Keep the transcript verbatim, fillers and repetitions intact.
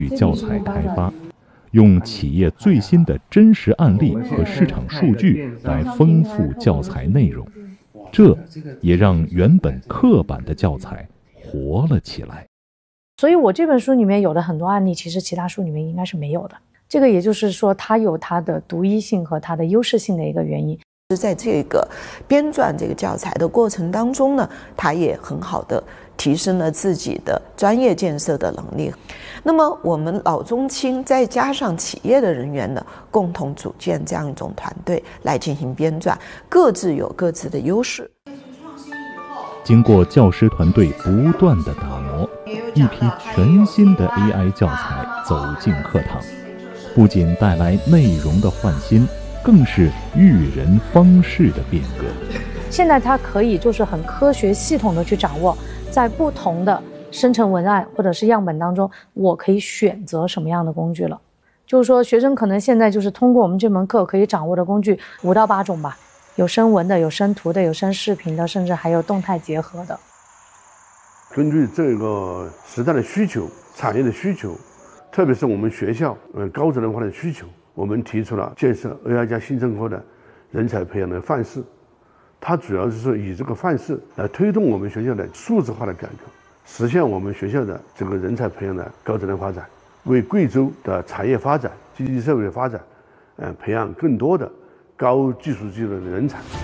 与教材开发，用企业最新的真实案例和市场数据来丰富教材内容，这也让原本刻板的教材活了起来。 所以我这本书里面有的很多案例，其实其他书里面应该是没有的。这个也就是说，它有它的独一性和它的优势性的一个原因。 在这个编撰这个教材的过程当中呢，它也很好的提升了自己的专业建设的能力。那么我们老中青再加上企业的人员呢，共同组建这样一种团队来进行编撰，各自有各自的优势。 经过教师团队不断的打磨，一批全新的 A I 教材走进课堂，不仅带来内容的焕新，更是育人方式的变革。 现在它可以就是很科学系统的去掌握，在不同的生成文案或者是样本当中，我可以选择什么样的工具了。就是说学生可能现在就是通过我们这门课可以掌握的工具五到八种吧，有声文的，有声图的，有声视频的，甚至还有动态结合的。 根据这个时代的需求、产业的需求，特别是我们学校呃高质量化的需求，我们提出了建设 A I 加新生活的人才培养的范式。它主要是以这个范式来推动我们学校的数字化的改革，实现我们学校的这个人才培养的高质量发展，为贵州的产业发展、经济社会的发展，呃，培养更多的高技术技能的人才。